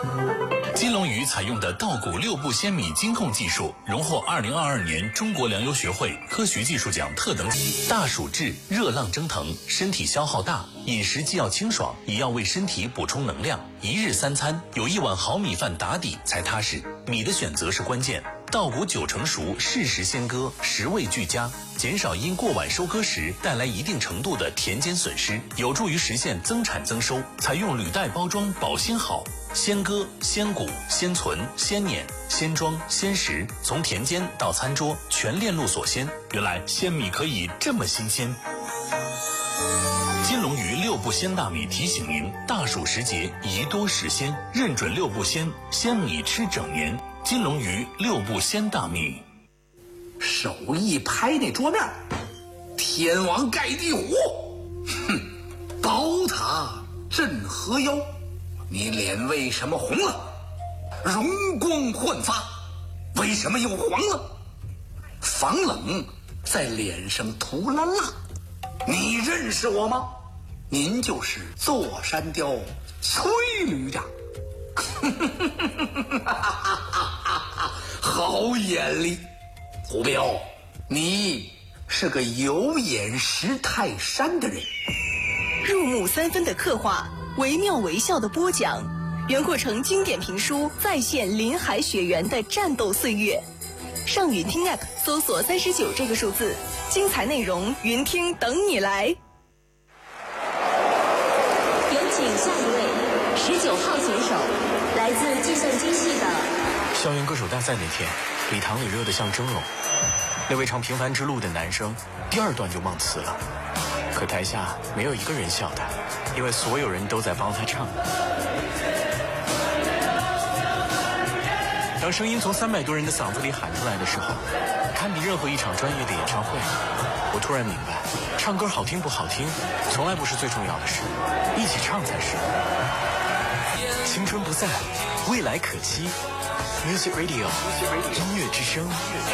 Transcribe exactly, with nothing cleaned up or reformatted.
金龙鱼采用的稻谷六步鲜米精控技术，荣获二零二二年中国粮油学会科学技术奖特等奖。大暑至，热浪蒸腾，身体消耗大，饮食既要清爽，也要为身体补充能量。一日三餐有一碗好米饭打底才踏实，米的选择是关键。稻谷九成熟，适时鲜割，食味俱佳，减少因过晚收割时带来一定程度的田间损失，有助于实现增产增收。采用履带包装，保鲜好。鲜割、鲜谷、鲜存、鲜碾、鲜装、鲜食，从田间到餐桌，全链路所鲜。原来鲜米可以这么新鲜。金龙鱼六步鲜大米提醒您：大暑时节宜多食鲜，认准六步鲜，鲜米吃整年。金龙鱼六步鲜大米。 手一拍那桌面，天王盖地虎，哼，宝塔镇河妖。你脸为什么红了？容光焕发，为什么又黄了？防冷在脸上涂了蜡。你认识我吗？您就是座山雕崔旅长。好眼力，胡彪，你是个有眼识泰山的人。 入木三分的刻画，惟妙惟肖的播讲，袁阔成经典评书再现林海雪原的战斗岁月。上语听 App 搜索三十九这个数字，精彩内容云听等你来。 有请下一位十九号选手，来自计算机系的。 校园歌手大赛那天，礼堂里热得像蒸笼。那位唱《平凡之路》的男生，第二段就忘词了。可台下没有一个人笑他，因为所有人都在帮他唱。当声音从三百多人的嗓子里喊出来的时候，堪比任何一场专业的演唱会。我突然明白，唱歌好听不好听，从来不是最重要的事，一起唱才是。青春不散，未来可期。Music Radio， 音乐之声。